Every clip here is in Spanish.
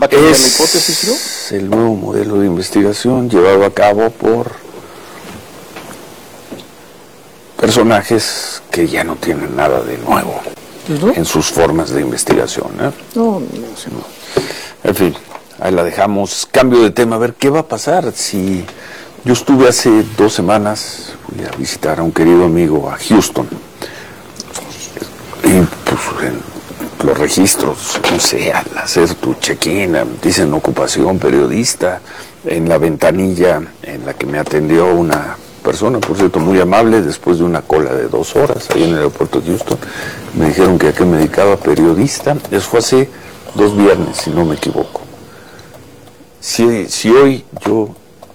¿Va a cambiar la hipótesis, Ciro? Es el nuevo modelo de investigación llevado a cabo por personajes que ya no tienen nada de nuevo en sus formas de investigación. No. En fin, ahí la dejamos. Cambio de tema, a ver qué va a pasar. Si yo estuve hace 2 semanas, fui a visitar a un querido amigo a Houston, y pues en los registros, no sé, al hacer tu check-in, dicen ocupación periodista, en la ventanilla en la que me atendió una persona, por cierto, muy amable, después de una cola de 2 horas ahí en el aeropuerto de Houston, me dijeron que a qué me dedicaba, periodista. Eso fue hace 2 viernes, si no me equivoco. Si hoy yo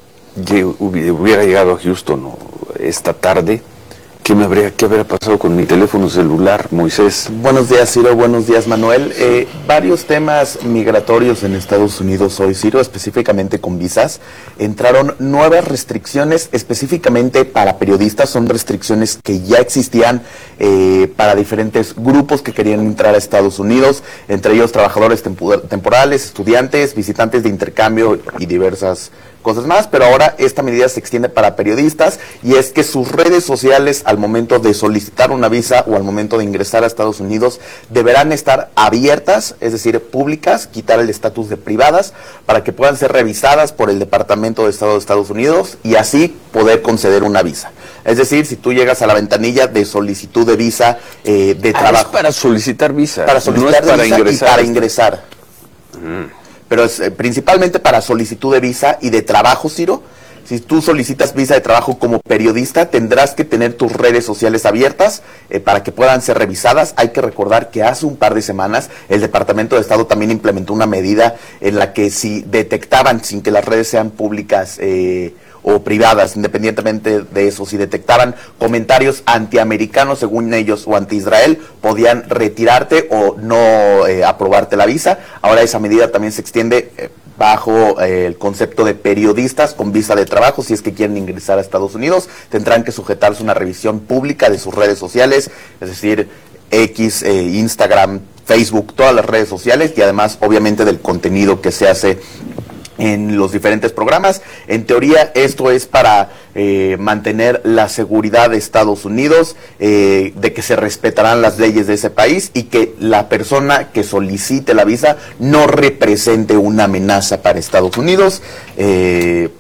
hubiera llegado a Houston esta tarde, ¿qué habría pasado con mi teléfono celular, Moisés? Buenos días, Ciro. Buenos días, Manuel. Varios temas migratorios en Estados Unidos hoy, Ciro, específicamente con visas. Entraron nuevas restricciones específicamente para periodistas. Son restricciones que ya existían para diferentes grupos que querían entrar a Estados Unidos, entre ellos trabajadores temporales, estudiantes, visitantes de intercambio y diversas cosas más, pero ahora esta medida se extiende para periodistas, y es que sus redes sociales al momento de solicitar una visa o al momento de ingresar a Estados Unidos deberán estar abiertas, es decir, públicas, quitar el estatus de privadas para que puedan ser revisadas por el Departamento de Estado de Estados Unidos y así poder conceder una visa. Es decir, si tú llegas a la ventanilla de solicitud de visa de trabajo. Es para solicitar visa. Para solicitar no es para visa ingresar. Y para ingresar. Pero es principalmente para solicitud de visa y de trabajo, Ciro. Si tú solicitas visa de trabajo como periodista, tendrás que tener tus redes sociales abiertas para que puedan ser revisadas. Hay que recordar que hace un par de semanas el Departamento de Estado también implementó una medida en la que si detectaban, sin que las redes sean públicas o privadas, independientemente de eso, si detectaban comentarios antiamericanos según ellos o anti-Israel, podían retirarte o no aprobarte la visa. Ahora esa medida también se extiende bajo el concepto de periodistas con visa de trabajo. Si es que quieren ingresar a Estados Unidos, tendrán que sujetarse a una revisión pública de sus redes sociales, es decir, X, Instagram, Facebook, todas las redes sociales, y además obviamente del contenido que se hace en los diferentes programas. En teoría esto es para mantener la seguridad de Estados Unidos, de que se respetarán las leyes de ese país y que la persona que solicite la visa no represente una amenaza para Estados Unidos. En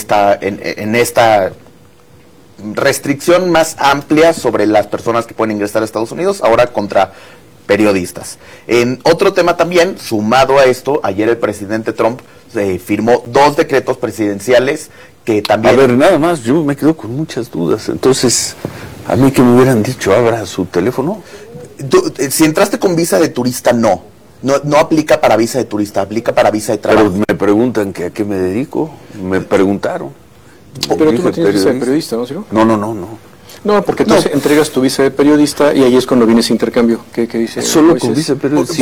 esta restricción más amplia sobre las personas que pueden ingresar a Estados Unidos, ahora contra periodistas. En otro tema también, sumado a esto, ayer el presidente Trump firmó 2 decretos presidenciales que también... A ver, nada más, yo me quedo con muchas dudas. Entonces, a mí que me hubieran dicho, abra su teléfono. Si entraste con visa de turista, no aplica para visa de turista, aplica para visa de trabajo. Pero me preguntan que a qué me dedico, me preguntaron. Pero tú no tienes visa de periodista, ¿no, Ciro? No. No, porque tú entregas tu visa de periodista y ahí es cuando viene ese intercambio. ¿Qué dice? Solo con visa de periodista. Si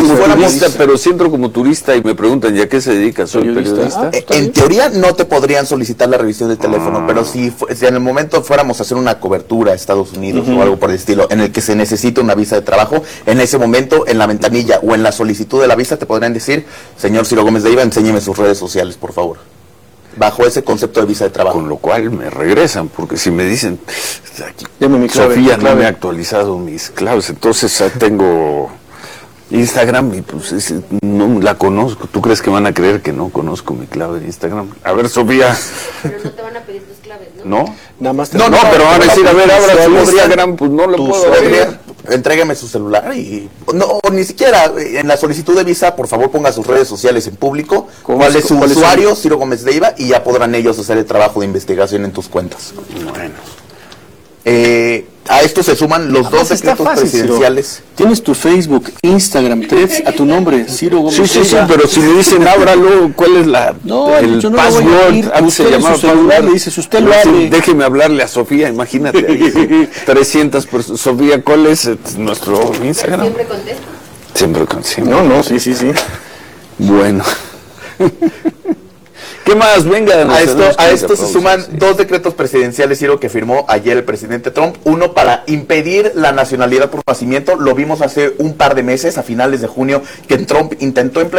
entro como turista y me preguntan, ¿y a qué se dedica? ¿Soy periodista? En teoría no te podrían solicitar la revisión del teléfono, pero si en el momento fuéramos a hacer una cobertura a Estados Unidos o algo por el estilo, en el que se necesita una visa de trabajo, en ese momento, en la ventanilla o en la solicitud de la visa, te podrían decir, señor Ciro Gómez Leiva, enséñeme sus redes sociales, por favor. Bajo ese concepto de visa de trabajo. Con lo cual me regresan, porque si me dicen, Sofía no me ha actualizado mis claves, entonces tengo Instagram y pues no la conozco. ¿Tú crees que van a creer que no conozco mi clave de Instagram? A ver, Sofía. Pero no te van a pedir tus claves, ¿no? ¿No? Nada más pero van a decir, a ver, abra su Instagram, pues no lo puedo abrir. Entrégame su celular y... No, ni siquiera en la solicitud de visa, por favor, ponga sus redes sociales en público. ¿Cuál es su usuario? Ciro Gómez Leiva, y ya podrán ellos hacer el trabajo de investigación en tus cuentas. Bueno. A esto se suman los 2 decretos presidenciales. Ciro. Tienes tu Facebook, Instagram, Threads a tu nombre, Ciro Gómez Sí, pero si me dicen ábralo, ¿cuál es el password? Se llama celular, le dices, usted lo abre. Déjeme hablarle a Sofía, imagínate, 300 personas. Sofía, ¿cuál es nuestro Instagram? Siempre contesto. Siempre contesto. No, sí. Bueno. ¿Qué más? Venga. A esto se suman 2 decretos presidenciales, Ciro, que firmó ayer el presidente Trump. Uno para impedir la nacionalidad por nacimiento. Lo vimos hace un par de meses, a finales de junio, que Trump intentó implementar